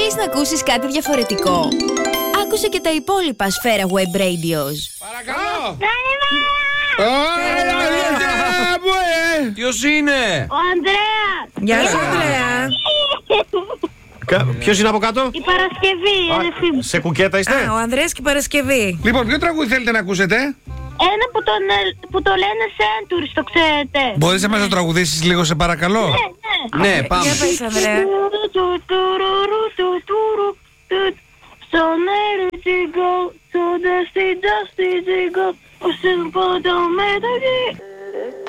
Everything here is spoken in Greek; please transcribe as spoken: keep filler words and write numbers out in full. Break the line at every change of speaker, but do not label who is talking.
Θέλεις να ακούσεις κάτι διαφορετικό? Άκουσε και τα υπόλοιπα Σφαίρα Web Radios.
Παρακαλώ.
Ποιος είναι?
Ο Ανδρέας.
Γεια σου, Ανδρέα.
Ποιος είναι από κάτω?
Η Παρασκευή, η αδερφή μου.
Σε κουκέτα είστε?
Α, ο Ανδρέας και η Παρασκευή.
Λοιπόν, ποιο τραγούδι θέλετε να ακούσετε?
Ένα που, τον, ε, που το λένε Centuries, το ξέρετε.
Μπορείς να μας το τραγουδήσεις λίγο, σε παρακαλώ?
Ναι, ναι.
Ναι, πάμε.
Για πες, Ανδρέα.
So let it go, so dusty, dusty, go.